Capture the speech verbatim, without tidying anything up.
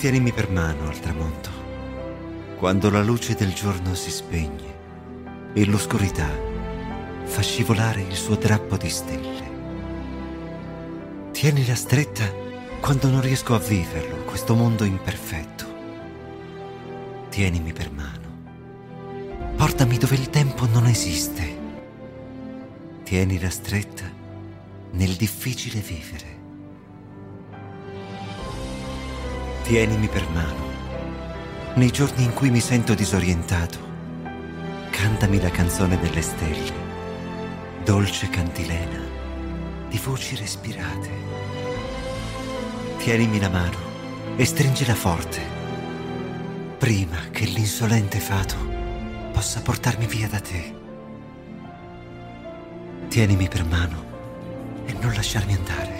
Tienimi per mano al tramonto, quando la luce del giorno si spegne e l'oscurità fa scivolare il suo drappo di stelle. Tienila stretta quando non riesco a viverlo, questo mondo imperfetto. Tienimi per mano, portami dove il tempo non esiste. Tienila stretta nel difficile vivere. Tienimi per mano nei giorni in cui mi sento disorientato. Cantami la canzone delle stelle, dolce cantilena di voci respirate. Tienimi la mano e stringila forte, prima che l'insolente fato possa portarmi via da te. Tienimi per mano e non lasciarmi andare.